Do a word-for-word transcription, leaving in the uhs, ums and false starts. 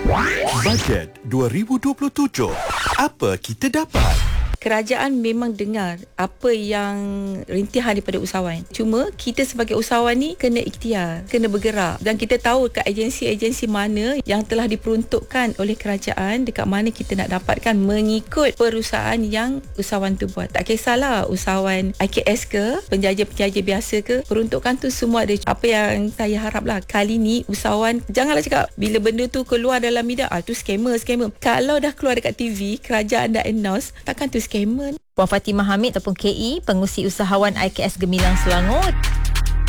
Bajet dua ribu dua puluh tujuh. Apa kita dapat? Kerajaan memang dengar apa yang rintihan daripada usahawan. Cuma kita sebagai usahawan ni kena ikhtiar, kena bergerak. Dan kita tahu kat agensi-agensi mana yang telah diperuntukkan oleh kerajaan, dekat mana kita nak dapatkan mengikut perusahaan yang usahawan tu buat. Tak kisahlah usahawan I K S ke, penjaja-penjaja biasa ke, peruntukan tu semua ada. Apa yang saya harap lah, kali ni usahawan janganlah cakap bila benda tu keluar dalam media, ah tu scammer, scammer. Kalau dah keluar dekat T V, kerajaan dah announce, takkan tu scammer. Puan Fatimah Hamid ataupun K E, Pengurusi Usahawan I K S Gemilang Selangor.